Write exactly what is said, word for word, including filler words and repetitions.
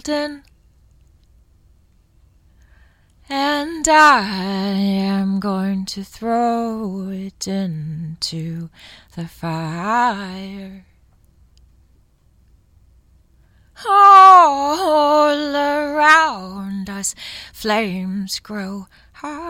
golden, and I am going to throw it into the fire. All around us flames grow high.